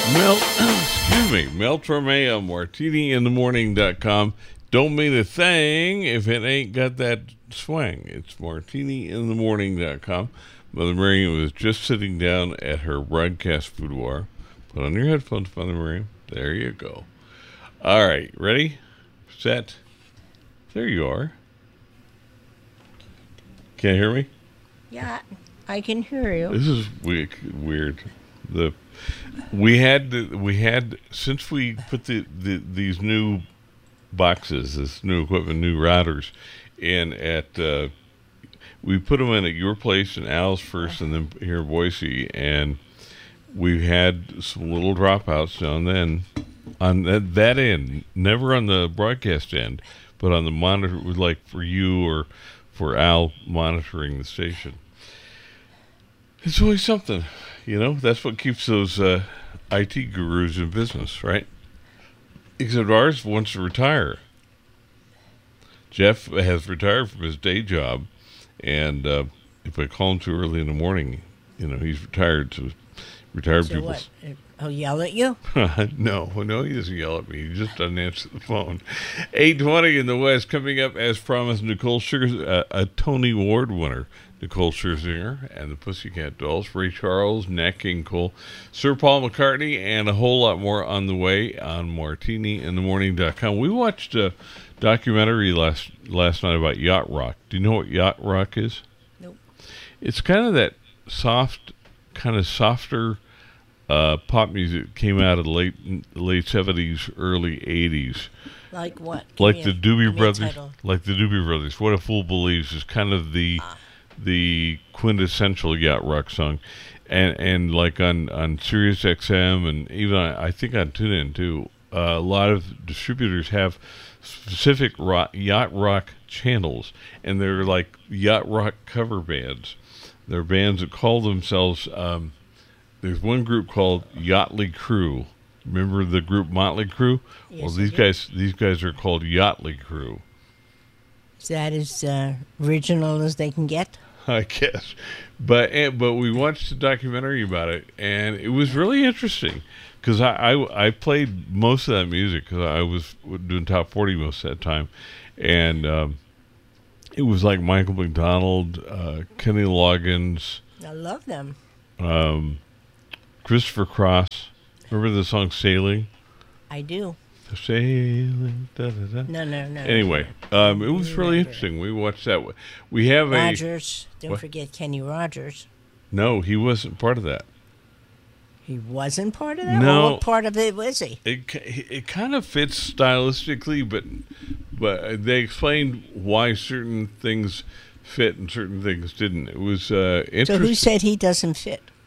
Mel, excuse me, Mel Torme on martiniinthemorning.com. Don't mean a thing if it ain't got that swing. It's martiniinthemorning.com. Mother Miriam was just sitting down at her broadcast boudoir. Put on your headphones, Mother Miriam. There you go. All right, ready? Set. There you are. Can't hear me? Yeah, I can hear you. This is weird. We had since we put these new boxes, this new equipment, new routers in at we put them in at your place and Al's first, and then here in Boise, and we've had some little dropouts now and then on that end, never on the broadcast end, but on the monitor, like for you or for Al monitoring the station. It's always something, that's what keeps those IT gurus in business, right? Except ours wants to retire. Jeff has retired from his day job, and if I call him too early in the morning, he's retired. To retired So people. what? He'll yell at you? No, he doesn't yell at me. He just doesn't answer the phone. 8:20 in the West. Coming up, as promised, Nicole Scherzinger, a Tony Award winner. Nicole Scherzinger and the Pussycat Dolls, Ray Charles, Nat King Cole, Sir Paul McCartney, and a whole lot more on the way on martiniinthemorning.com. We watched a documentary last night about yacht rock. Do you know what yacht rock is? Nope. It's kind of that softer pop music that came out of the late 70s, early 80s. Like what? Like the Doobie Brothers. Title. Like the Doobie Brothers. What a Fool Believes is kind of the quintessential yacht rock song, and like on Sirius XM and even I think on TuneIn too. A lot of distributors have specific yacht rock channels, and they're like yacht rock cover bands. They're bands that call themselves. There's one group called Yachtly Crew. Remember the group Motley Crue? Yes, Well, these guys are called Yachtly Crew. Is that as original as they can get? I guess, but we watched a documentary about it, and it was really interesting because I played most of that music because I was doing top 40 most of that time, and it was like Michael McDonald, Kenny Loggins, I love them. Christopher Cross. Remember the song "Sailing"? I do. Sailing. Da, da, da. No. Anyway, it was really interesting. We watched that. We have Rogers. Don't what? forget Kenny Rogers. No, he wasn't part of that. He wasn't part of that? No. Well, what part of it was he? It kind of fits stylistically, but they explained why certain things fit and certain things didn't. It was interesting. So who said he doesn't fit?